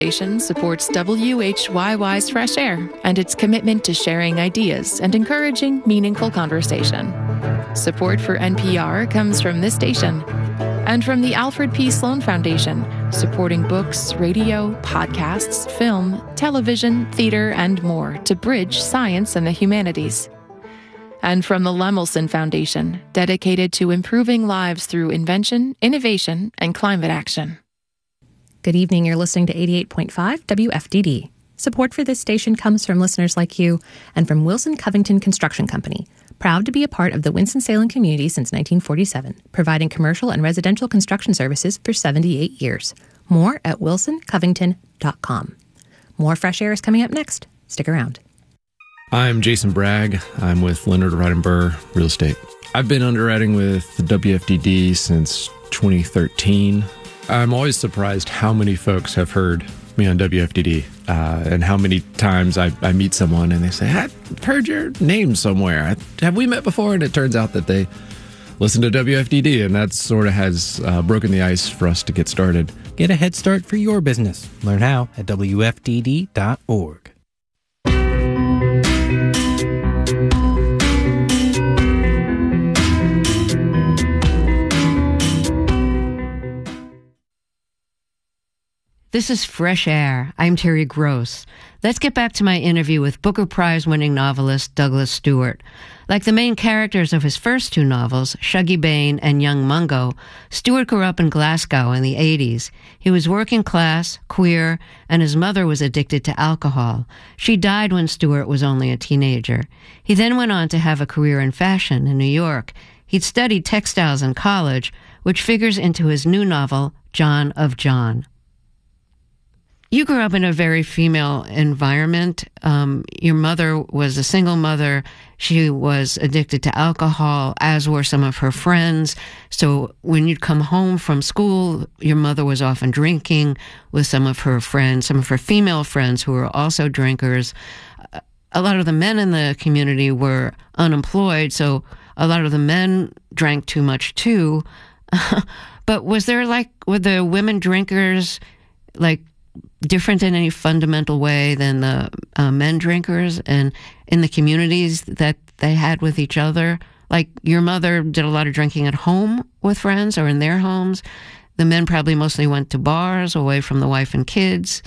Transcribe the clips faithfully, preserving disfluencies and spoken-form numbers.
Station supports W H Y Y's Fresh Air and its commitment to sharing ideas and encouraging meaningful conversation. Support for N P R comes from this station and from the Alfred P. Sloan Foundation, supporting books, radio, podcasts, film, television, theater, and more to bridge science and the humanities. And from the Lemelson Foundation, dedicated to improving lives through invention, innovation, and climate action. Good evening. You're listening to eighty-eight point five W F D D. Support for this station comes from listeners like you and from Wilson Covington Construction Company, proud to be a part of the Winston-Salem community since nineteen forty-seven, providing commercial and residential construction services for seventy-eight years. More at wilson covington dot com. More Fresh Air is coming up next. Stick around. I'm Jason Bragg. I'm with Leonard Wright Burr Real Estate. I've been underwriting with the W F D D since twenty thirteen. I'm always surprised how many folks have heard me on W F D D uh, and how many times I, I meet someone and they say, I've heard your name somewhere. Have we met before? And it turns out that they listen to W F D D, and that sort of has uh, broken the ice for us to get started. Get a head start for your business. Learn how at W F D D dot org. This is Fresh Air. I'm Terry Gross. Let's get back to my interview with Booker Prize-winning novelist Douglas Stuart. Like the main characters of his first two novels, Shuggie Bain and Young Mungo, Stuart grew up in Glasgow in the eighties. He was working class, queer, and his mother was addicted to alcohol. She died when Stuart was only a teenager. He then went on to have a career in fashion in New York. He'd studied textiles in college, which figures into his new novel, John of John. You grew up in a very female environment. Um, your mother was a single mother. She was addicted to alcohol, as were some of her friends. So when you'd come home from school, your mother was often drinking with some of her friends, some of her female friends who were also drinkers. A lot of the men in the community were unemployed, so a lot of the men drank too much too. But was there like, were the women drinkers like different in any fundamental way than the uh, men drinkers and in the communities that they had with each other? Like your mother did a lot of drinking at home with friends or in their homes. The men probably mostly went to bars away from the wife and kids.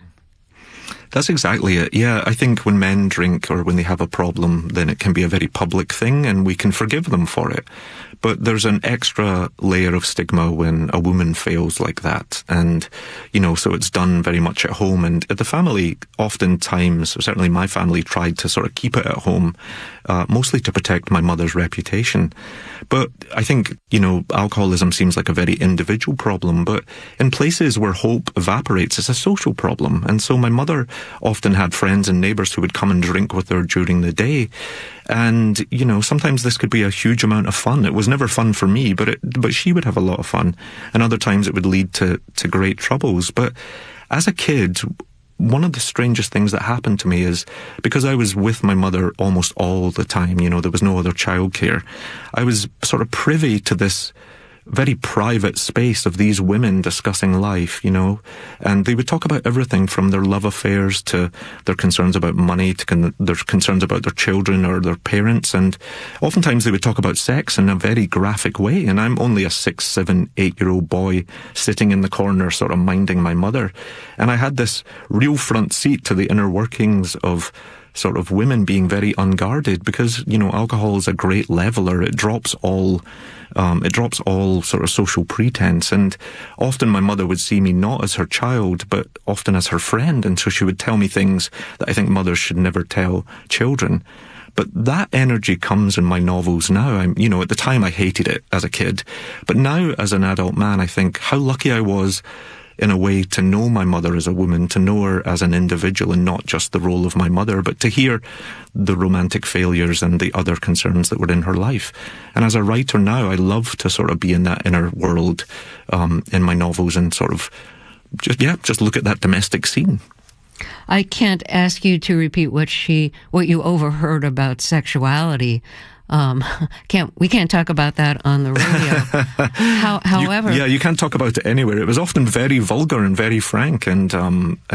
That's exactly it. Yeah, I think when men drink or when they have a problem, then it can be a very public thing and we can forgive them for it. But there's an extra layer of stigma when a woman fails like that. And, you know, so it's done very much at home. And the family oftentimes, certainly my family, tried to sort of keep it at home, uh, mostly to protect my mother's reputation. But I think, you know, alcoholism seems like a very individual problem. But in places where hope evaporates, it's a social problem. And so my mother often had friends and neighbours who would come and drink with her during the day. And, you know, sometimes this could be a huge amount of fun. It was never fun for me, but it, but she would have a lot of fun. And other times it would lead to, to great troubles. But as a kid, one of the strangest things that happened to me is because I was with my mother almost all the time, you know, there was no other childcare. I was sort of privy to this very private space of these women discussing life, you know, and they would talk about everything from their love affairs to their concerns about money to con- their concerns about their children or their parents, and oftentimes they would talk about sex in a very graphic way, and I'm only a six, seven, eight-year-old boy sitting in the corner sort of minding my mother, and I had this real front seat to the inner workings of sort of women being very unguarded because, you know, alcohol is a great leveler. It drops all, um, it drops all sort of social pretense. And often my mother would see me not as her child, but often as her friend. And so she would tell me things that I think mothers should never tell children. But that energy comes in my novels now. I'm, you know, at the time I hated it as a kid. But now as an adult man, I think how lucky I was in a way to know my mother as a woman, to know her as an individual and not just the role of my mother, but to hear the romantic failures and the other concerns that were in her life. And as a writer now, I love to sort of be in that inner world um, in my novels and sort of just, yeah, just look at that domestic scene. I can't ask you to repeat what she, what you overheard about sexuality, Um, can't we can't talk about that on the radio. How, however, you, yeah, you can't talk about it anywhere. It was often very vulgar and very frank, and um,